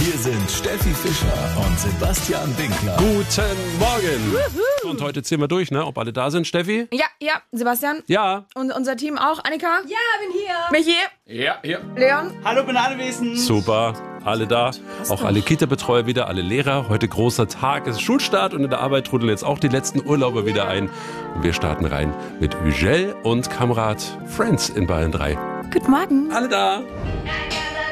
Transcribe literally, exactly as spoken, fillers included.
Hier sind Steffi Fischer und Sebastian Winkler. Guten Morgen. Wuhu. Und heute zählen wir durch, ne? Ob alle da sind, Steffi? Ja, ja, Sebastian. Ja. Und unser Team auch. Annika? Ja, bin hier. Michi? Ja, hier. Leon? Hallo Bananenwesen. Super. Alle da. Auch alle Kita-Betreuer wieder, alle Lehrer. Heute großer Tag, es ist Schulstart und in der Arbeit trudeln jetzt auch die letzten Urlauber wieder ein. Und wir starten rein mit Ugel und Kamerad Friends in Bayern drei. Guten Morgen. Alle da.